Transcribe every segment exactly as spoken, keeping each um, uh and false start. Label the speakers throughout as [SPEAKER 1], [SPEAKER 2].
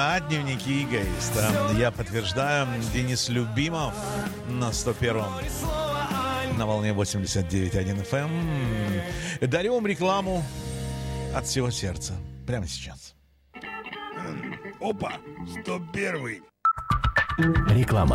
[SPEAKER 1] А дневники эгоиста. Я подтверждаю, Денис Любимов на сто первом на волне восемьдесят девять и один эф эм. Дарю вам рекламу от всего сердца. Прямо сейчас.
[SPEAKER 2] Опа, сто первый.
[SPEAKER 3] Реклама.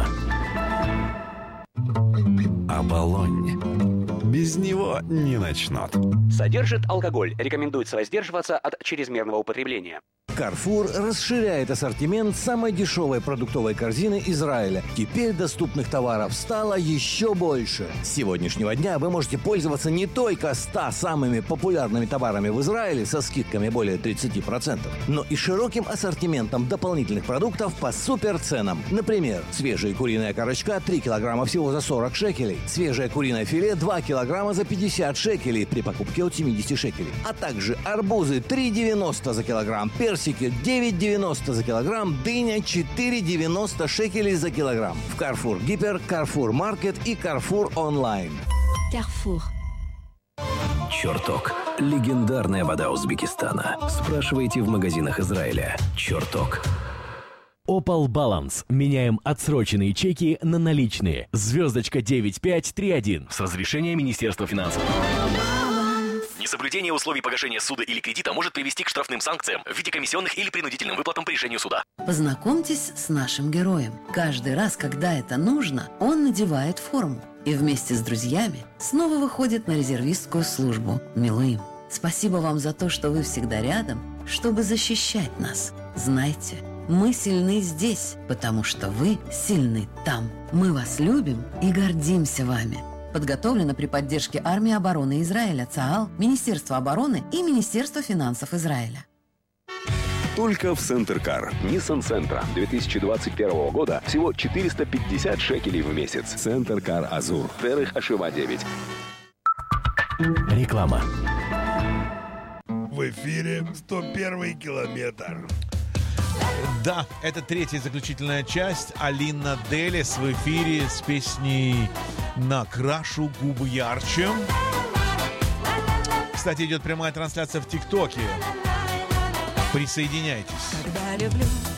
[SPEAKER 3] Оболонь. Без него не начнут.
[SPEAKER 4] Содержит алкоголь. Рекомендуется воздерживаться от чрезмерного употребления.
[SPEAKER 5] Carrefour расширяет ассортимент самой дешевой продуктовой корзины Израиля. Теперь доступных товаров стало еще больше. С сегодняшнего дня вы можете пользоваться не только ста самыми популярными товарами в Израиле со скидками более тридцать процентов, но и широким ассортиментом дополнительных продуктов по суперценам. Например, свежая куриная корочка три килограмма всего за сорок шекелей, свежее куриное филе два килограмма за пятьдесят шекелей при покупке от семьдесят шекелей, а также арбузы три девяносто за килограмм, персики девять девяносто за килограмм, дыня четыре девяносто шекелей за килограмм. В Carrefour Гипер, Carrefour Market и Carrefour Online.
[SPEAKER 6] Carrefour.
[SPEAKER 3] Чертог. Легендарная вода Узбекистана. Спрашивайте в магазинах Израиля. Чертог. Opal Balance. Меняем отсроченные чеки на наличные. Звездочка девять пять три один. С разрешения Министерства финансов.
[SPEAKER 7] Несоблюдение условий погашения суда или кредита может привести к штрафным санкциям в виде комиссионных или принудительным выплатам по решению суда.
[SPEAKER 6] Познакомьтесь с нашим героем. Каждый раз, когда это нужно, он надевает форму и вместе с друзьями снова выходит на резервистскую службу Милуим. Спасибо вам за то, что вы всегда рядом, чтобы защищать нас. Знайте, мы сильны здесь, потому что вы сильны там. Мы вас любим и гордимся вами. Подготовлено при поддержке Армии обороны Израиля, ЦААЛ, Министерства обороны и Министерства финансов Израиля.
[SPEAKER 8] Только в Центр-Кар. Nissan Sentra две тысячи двадцать первого года всего четыреста пятьдесят шекелей в месяц. Центр-Кар Азур. Терех Ашива девять.
[SPEAKER 3] Реклама.
[SPEAKER 2] В эфире сто первый километр.
[SPEAKER 1] Да, это третья заключительная часть. Алина Делес в эфире с песней «Накрашу губы ярче». Кстати, идет прямая трансляция в ТикТоке. Присоединяйтесь.
[SPEAKER 9] Когда люблю,